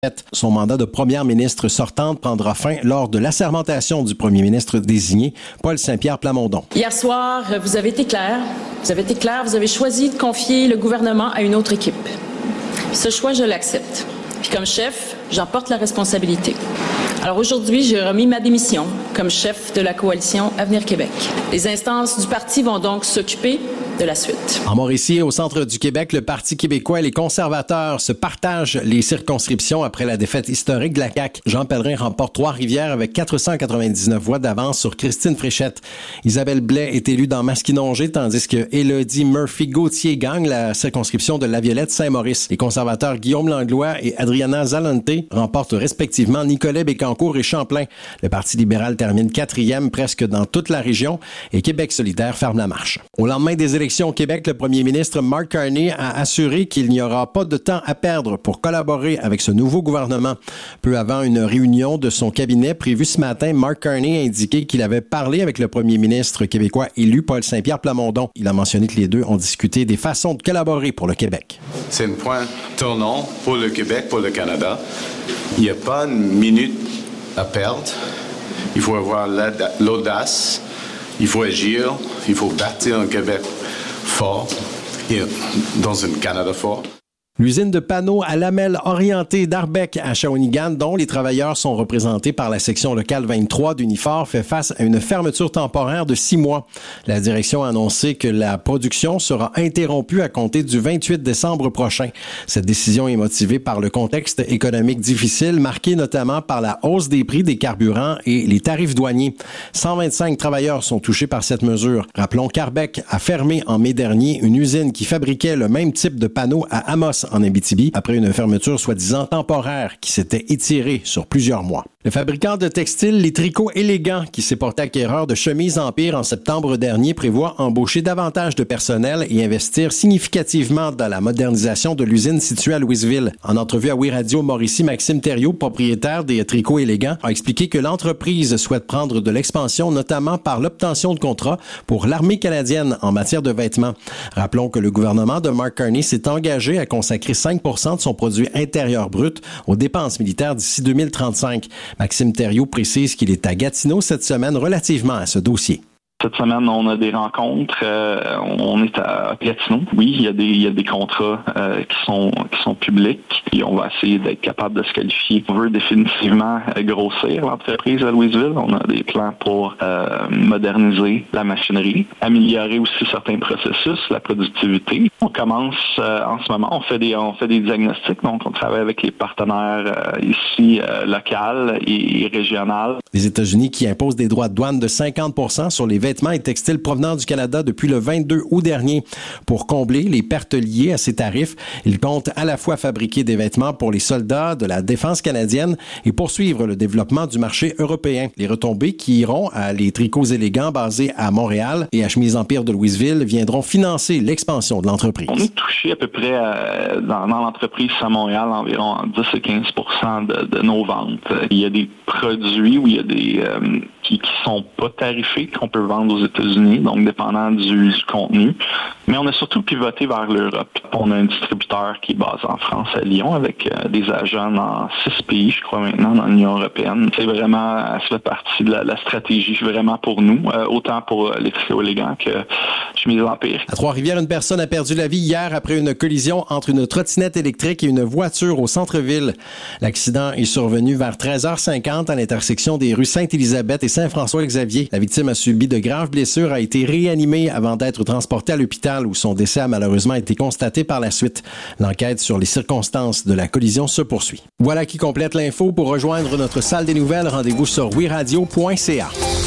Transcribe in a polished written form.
Son mandat de première ministre sortante prendra fin lors de l'assermentation du premier ministre désigné, Paul Saint-Pierre Plamondon. Hier soir, vous avez été clair. Vous avez choisi de confier le gouvernement à une autre équipe. Ce choix, je l'accepte. Puis comme chef, j'en porte la responsabilité. Alors aujourd'hui, j'ai remis ma démission comme chef de la coalition Avenir Québec. Les instances du parti vont donc s'occuper de la suite. En Mauricie, au centre du Québec, le Parti québécois et les conservateurs se partagent les circonscriptions après la défaite historique de la CAQ. Jean Pellerin remporte Trois-Rivières avec 499 voix d'avance sur Christine Fréchette. Isabelle Blais est élue dans Masquinongé, tandis que Élodie Murphy-Gauthier gagne la circonscription de Laviolette-Saint-Maurice. Les conservateurs Guillaume Langlois et Adriana Zalante remportent respectivement Nicolet-Bécancour et Champlain. Le Parti libéral termine 4e presque dans toute la région et Québec solidaire ferme la marche. Au lendemain des élections au Québec, le premier ministre Mark Carney a assuré qu'il n'y aura pas de temps à perdre pour collaborer avec ce nouveau gouvernement. Peu avant une réunion de son cabinet prévue ce matin, Mark Carney a indiqué qu'il avait parlé avec le premier ministre québécois élu Paul Saint-Pierre Plamondon. Il a mentionné que les deux ont discuté des façons de collaborer pour le Québec. C'est un point tournant pour le Québec, pour le Canada. Il n'y a pas une minute à perdre. Il faut avoir l'audace, il faut agir, il faut bâtir un Québec fort, dans un Canada fort. L'usine de panneaux à lamelles orientées d'Arbec à Shawinigan, dont les travailleurs sont représentés par la section locale 23 d'Unifor, fait face à une fermeture temporaire de 6 mois. La direction a annoncé que la production sera interrompue à compter du 28 décembre prochain. Cette décision est motivée par le contexte économique difficile, marqué notamment par la hausse des prix des carburants et les tarifs douaniers. 125 travailleurs sont touchés par cette mesure. Rappelons qu'Arbec a fermé en mai dernier une usine qui fabriquait le même type de panneaux à Amos, en Abitibi, après une fermeture soi-disant temporaire qui s'était étirée sur plusieurs mois. Le fabricant de textiles Les Tricots Élégants, qui s'est porté acquéreur de Chemises Empire en septembre dernier, prévoit embaucher davantage de personnel et investir significativement dans la modernisation de l'usine située à Louisville. En entrevue à Oui Radio, Mauricie, Maxime Thériault, propriétaire des Tricots Élégants, a expliqué que l'entreprise souhaite prendre de l'expansion, notamment par l'obtention de contrats pour l'armée canadienne en matière de vêtements. Rappelons que le gouvernement de Mark Carney s'est engagé à consacrer 5% de son produit intérieur brut aux dépenses militaires d'ici 2035. Maxime Thériault précise qu'il est à Gatineau cette semaine relativement à ce dossier. Cette semaine, on a des rencontres. On est à Gatineau. Oui, il y a des contrats qui sont publics. Et on va essayer d'être capable de se qualifier. On veut définitivement grossir l'entreprise à Louisville. On a des plans pour moderniser la machinerie, améliorer aussi certains processus, la productivité. On commence en ce moment. On fait des diagnostics. Donc, on travaille avec les partenaires ici locaux et régionaux. Les États-Unis qui imposent des droits de douane de 50% sur les vêtements et textiles provenant du Canada depuis le 22 août dernier. Pour combler les pertes liées à ces tarifs, ils comptent à la fois fabriquer des vêtements pour les soldats de la défense canadienne et poursuivre le développement du marché européen. Les retombées qui iront à les tricots élégants basés à Montréal et à Chemises Empire de Louisville viendront financer l'expansion de l'entreprise. On est touché à peu près dans l'entreprise à Montréal environ 10 à 15% de nos ventes. Il y a des produits où il y a des qui sont pas tarifés, qu'on peut vendre aux États-Unis, donc dépendant du contenu. Mais on a surtout pivoté vers l'Europe. On a un distributeur qui est basé en France, à Lyon, avec des agents dans 6 pays, je crois maintenant, dans l'Union européenne. C'est vraiment, ça fait partie de la stratégie vraiment pour nous, autant pour les tricots élégants que Chemises Empire. À Trois-Rivières, une personne a perdu la vie hier après une collision entre une trottinette électrique et une voiture au centre-ville. L'accident est survenu vers 13h50 à l'intersection des rues Sainte-Élisabeth et Saint-François-Xavier. La victime a subi de graves blessures, a été réanimée avant d'être transportée à l'hôpital où son décès a malheureusement été constaté par la suite. L'enquête sur les circonstances de la collision se poursuit. Voilà qui complète l'info. Pour rejoindre notre salle des nouvelles, rendez-vous sur wiradio.ca.